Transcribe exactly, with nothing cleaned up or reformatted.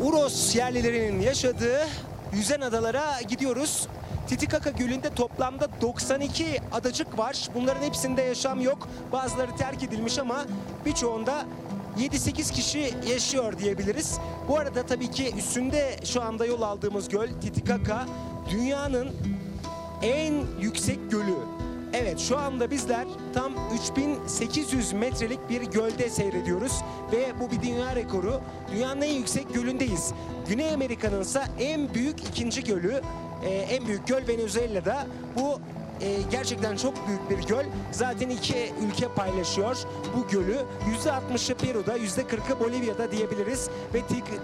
Uros yerlilerinin yaşadığı yüzen adalara gidiyoruz. Titicaca Gölü'nde toplamda doksan iki adacık var. Bunların hepsinde yaşam yok. Bazıları terk edilmiş ama birçoğunda yedi sekiz kişi yaşıyor diyebiliriz. Bu arada tabii ki üstünde şu anda yol aldığımız göl Titicaca dünyanın en yüksek gölü. Evet, şu anda bizler tam üç bin sekiz yüz metrelik bir gölde seyrediyoruz ve bu bir dünya rekoru. Dünyanın en yüksek gölündeyiz. Güney Amerika'nın ise en büyük ikinci gölü, e, en büyük göl Venezuela'da. Bu e, gerçekten çok büyük bir göl. Zaten iki ülke paylaşıyor bu gölü. yüzde altmışı Peru'da, yüzde kırkı Bolivya'da diyebiliriz ve